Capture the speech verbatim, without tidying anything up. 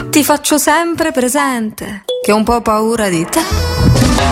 Ti faccio sempre presente che ho un po' paura di te.